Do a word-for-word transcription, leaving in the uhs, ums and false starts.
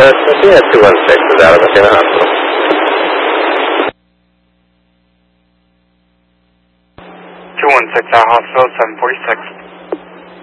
emergency at two one six is out of Messina Hospital. two one six, our hospital, seven forty-six.